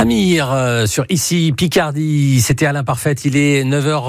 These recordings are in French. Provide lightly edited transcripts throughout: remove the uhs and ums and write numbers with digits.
Amir, sur Ici Picardie, c'était Alain Parfait, il est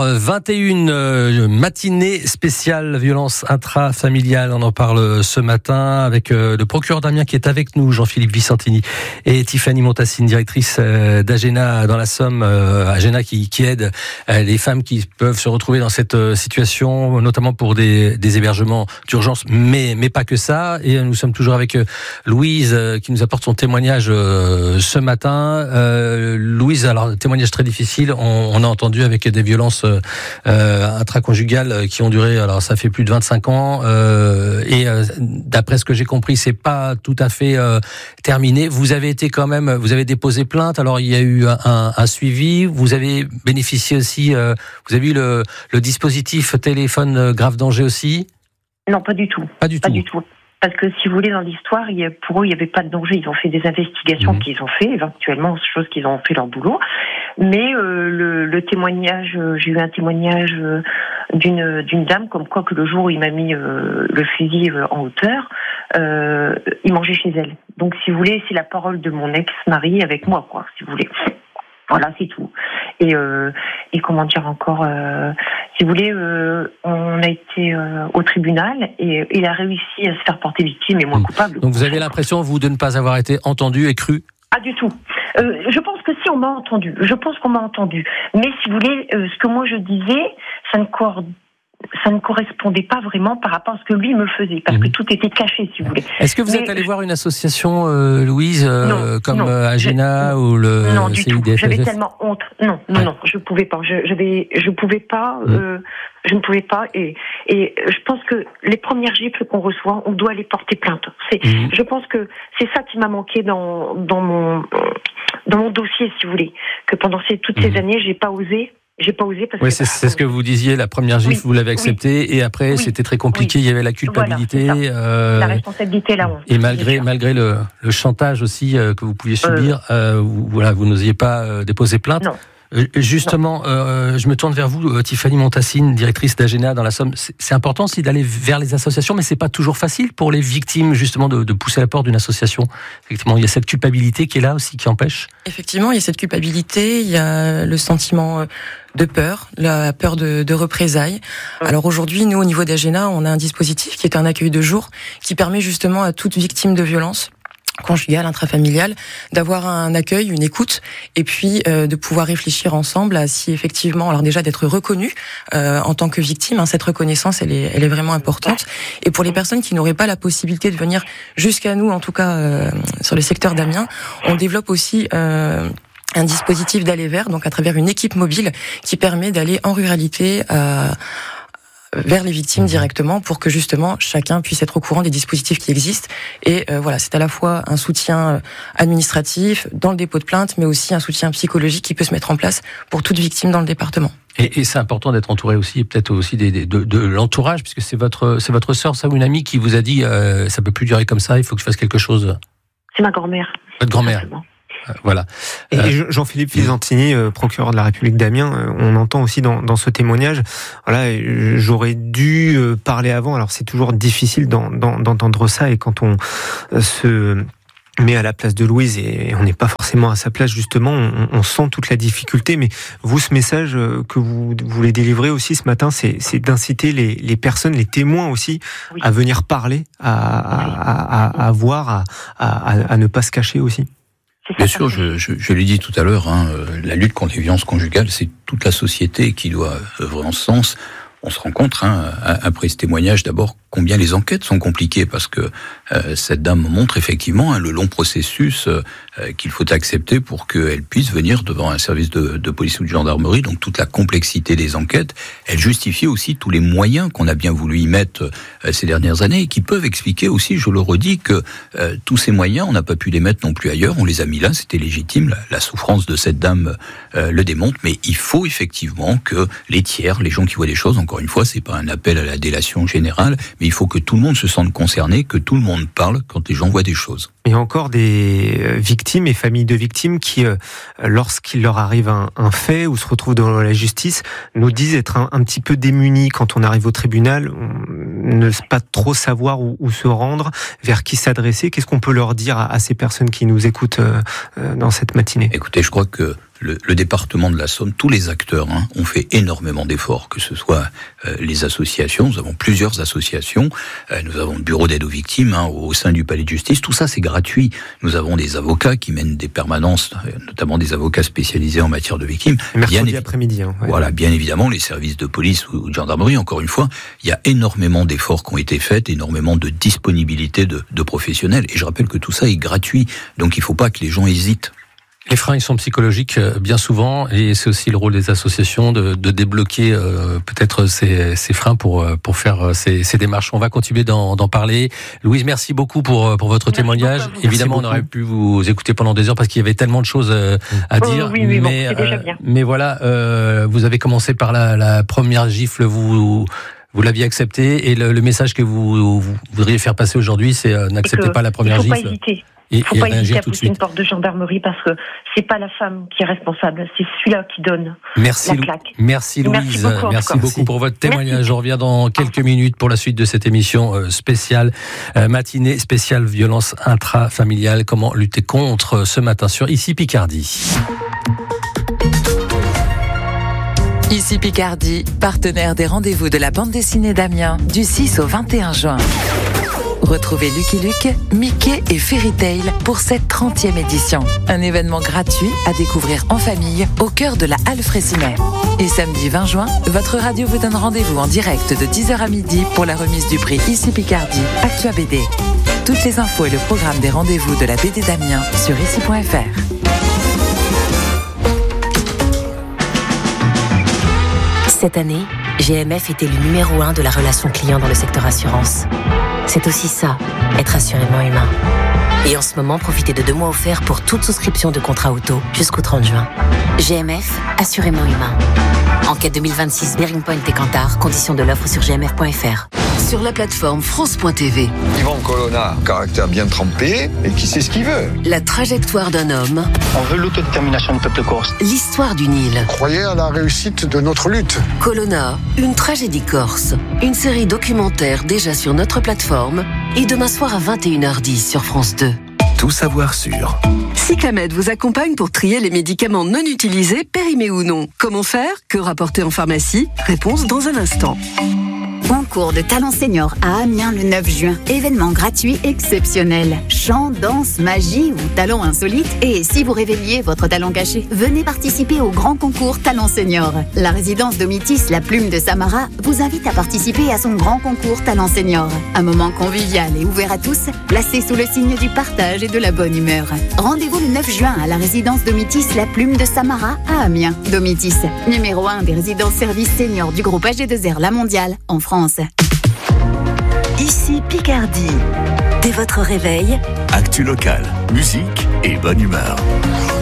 9h21, matinée spéciale violence intrafamiliale, on en parle ce matin avec le procureur d'Amiens qui est avec nous, Jean-Philippe Vicentini, et Tiffany Montassine, directrice d'Agena dans la Somme, Agena qui aide les femmes qui peuvent se retrouver dans cette situation, notamment pour des hébergements d'urgence, mais pas que ça, et nous sommes toujours avec Louise qui nous apporte son témoignage ce matin. Louise, alors témoignage très difficile, on a entendu avec des violences intraconjugales qui ont duré, alors ça fait plus de 25 ans, et d'après ce que j'ai compris, c'est pas tout à fait terminé. Vous avez déposé plainte, alors il y a eu un suivi, vous avez bénéficié aussi, vous avez eu le dispositif téléphone grave danger aussi? Non, pas du tout. Pas du tout. Parce que si vous voulez, dans l'histoire, pour eux, il n'y avait pas de danger. Ils ont fait des investigations qu'ils ont fait, éventuellement, chose qu'ils ont fait leur boulot. Mais le témoignage, j'ai eu un témoignage d'une dame, comme quoi que le jour où il m'a mis le fusil en hauteur, il mangeait chez elle. Donc, si vous voulez, c'est la parole de mon ex-mari avec moi, quoi, si vous voulez. Voilà, c'est tout. Et comment dire encore, si vous voulez, on a été au tribunal et il a réussi à se faire porter victime et moi coupable. Donc vous avez l'impression, vous, de ne pas avoir été entendu et cru? Pas du tout. Je pense que si, on m'a entendu. Je pense qu'on m'a entendu. Mais si vous voulez, ce que moi je disais, ça ne correspondait pas vraiment par rapport à ce que lui me faisait, parce que tout était caché, si vous voulez. Est-ce que vous êtes allé voir une association, Louise, comme Agena ou le non, du CIDFF? tout. J'avais tellement honte. Non, je pouvais pas. Je pouvais pas. Je ne pouvais pas. Et je pense que les premières gifles qu'on reçoit, on doit les porter plainte. Je pense que c'est ça qui m'a manqué dans mon dossier, si vous voulez, que pendant toutes ces années, j'ai pas osé parce que c'est ce que vous disiez, la première gifle, vous l'avez acceptée, et après c'était très compliqué, il y avait la culpabilité, la responsabilité, la honte. Et malgré le chantage aussi que vous pouviez subir, vous n'osiez pas déposer plainte. Non. Justement, je me tourne vers vous, Tiffany Montassine, directrice d'Agena dans la Somme. C'est important aussi d'aller vers les associations, mais c'est pas toujours facile pour les victimes, justement, de pousser la porte d'une association. Effectivement, il y a cette culpabilité qui est là aussi, qui empêche. Effectivement, il y a cette culpabilité, il y a le sentiment de peur, la peur de représailles. Alors aujourd'hui, nous, au niveau d'Agena, on a un dispositif qui est un accueil de jour, qui permet justement à toute victime de violence conjugale, intrafamiliale, d'avoir un accueil, une écoute, et puis de pouvoir réfléchir ensemble à si effectivement, alors déjà d'être reconnu en tant que victime, cette reconnaissance, elle est vraiment importante. Et pour les personnes qui n'auraient pas la possibilité de venir jusqu'à nous, en tout cas sur le secteur d'Amiens, on développe aussi un dispositif d'aller vers, donc à travers une équipe mobile qui permet d'aller en ruralité vers les victimes directement pour que justement chacun puisse être au courant des dispositifs qui existent. Et voilà, c'est à la fois un soutien administratif dans le dépôt de plainte, mais aussi un soutien psychologique qui peut se mettre en place pour toute victime dans le département. Et c'est important d'être entouré aussi, et peut-être aussi de l'entourage, puisque c'est votre sœur, ça, ou une amie qui vous a dit ça peut plus durer comme ça, il faut que je fasse quelque chose. C'est ma grand-mère. Votre grand-mère. Voilà. Et Jean-Philippe Vicentini, procureur de la République d'Amiens, on entend aussi dans ce témoignage, voilà, j'aurais dû parler avant. Alors c'est toujours difficile d'entendre ça, et quand on se met à la place de Louise et on n'est pas forcément à sa place, justement, on sent toute la difficulté. Mais vous, ce message que vous voulez délivrer aussi ce matin, c'est d'inciter les personnes, les témoins aussi, à venir parler, à voir, à ne pas se cacher aussi. Bien sûr, je l'ai dit tout à l'heure, la lutte contre les violences conjugales, c'est toute la société qui doit œuvrer en ce sens. On se rend compte, après ce témoignage, d'abord, combien les enquêtes sont compliquées, parce que cette dame montre effectivement le long processus qu'il faut accepter pour qu'elle puisse venir devant un service de police ou de gendarmerie. Donc toute la complexité des enquêtes, elle justifie aussi tous les moyens qu'on a bien voulu y mettre ces dernières années, et qui peuvent expliquer aussi, je le redis, que tous ces moyens, on n'a pas pu les mettre non plus ailleurs, on les a mis là, c'était légitime, la souffrance de cette dame le démontre, mais il faut effectivement que les tiers, les gens qui voient des choses, encore encore une fois, c'est pas un appel à la délation générale, mais il faut que tout le monde se sente concerné, que tout le monde parle quand les gens voient des choses. Il y a encore des victimes et familles de victimes qui, lorsqu'il leur arrive un fait ou se retrouvent devant la justice, nous disent être un petit peu démunis quand on arrive au tribunal, ne pas trop savoir où se rendre, vers qui s'adresser. Qu'est-ce qu'on peut leur dire à ces personnes qui nous écoutent dans cette matinée ? Écoutez, je crois que le département de la Somme, tous les acteurs ont fait énormément d'efforts, que ce soit les associations, nous avons plusieurs associations, nous avons le bureau d'aide aux victimes au sein du palais de justice, tout ça c'est gratuit. Nous avons des avocats qui mènent des permanences, notamment des avocats spécialisés en matière de victimes. Mercredi après-midi. Ouais. Voilà, bien évidemment, les services de police ou de gendarmerie, encore une fois, il y a énormément d'efforts qui ont été faits, énormément de disponibilité de professionnels, et je rappelle que tout ça est gratuit, donc il ne faut pas que les gens hésitent. Les freins, ils sont psychologiques bien souvent, et c'est aussi le rôle des associations de débloquer peut-être ces freins pour faire ces démarches. On va continuer d'en parler. Louise, merci beaucoup pour votre témoignage. Évidemment, on aurait pu vous écouter pendant des heures parce qu'il y avait tellement de choses à dire. Oui, mais c'est déjà bien. Mais voilà, vous avez commencé par la première gifle, vous l'aviez accepté, et le message que vous voudriez faire passer aujourd'hui, c'est n'acceptez pas la première gifle. Il ne faut pas hésiter à pousser une porte de gendarmerie parce que c'est pas la femme qui est responsable, c'est celui-là qui donne la claque. Merci Louise, merci beaucoup pour votre témoignage. Merci. Je reviens dans quelques minutes pour la suite de cette émission spéciale, matinée spéciale violence intrafamiliale. Comment lutter contre ce matin sur Ici Picardie. Ici Picardie, partenaire des rendez-vous de la bande dessinée d'Amiens du 6 au 21 juin. Retrouvez Lucky Luke, Mickey et Fairy Tail pour cette 30e édition. Un événement gratuit à découvrir en famille au cœur de la Halle Fraissinet. Et samedi 20 juin, votre radio vous donne rendez-vous en direct de 10h à midi pour la remise du prix Ici Picardie, Actua BD. Toutes les infos et le programme des rendez-vous de la BD d'Amiens sur ici.fr. Cette année, GMF était le numéro 1 de la relation client dans le secteur assurance. C'est aussi ça, être assurément humain. Et en ce moment, profitez de 2 mois offerts pour toute souscription de contrat auto jusqu'au 30 juin. GMF, assurément humain. Enquête 2026, Bearing Point et Kantar, conditions de l'offre sur gmf.fr. Sur la plateforme France.tv. Yvan Colonna, caractère bien trempé et qui sait ce qu'il veut. La trajectoire d'un homme. On veut l'autodétermination du peuple corse. L'histoire du Nil. Croyez à la réussite de notre lutte. Colonna, une tragédie corse. Une série documentaire déjà sur notre plateforme et demain soir à 21h10 sur France 2. Tout savoir sur. Cyclamed vous accompagne pour trier les médicaments non utilisés, périmés ou non. Comment faire ? Que rapporter en pharmacie ? Réponse dans un instant. Concours de talent senior à Amiens le 9 juin. Événement gratuit exceptionnel. Chant, danse, magie ou talent insolite. Et si vous révéliez votre talent caché, venez participer au grand concours talent senior. La résidence Domitis, la plume de Samara, vous invite à participer à son grand concours talent senior. Un moment convivial et ouvert à tous, placé sous le signe du partage et de la bonne humeur. Rendez-vous le 9 juin à la résidence Domitis, la plume de Samara à Amiens. Domitis, numéro 1 des résidences services seniors du groupe AG2R La Mondiale en France. Ici Picardie. Dès votre réveil, Actu locale, musique et bonne humeur.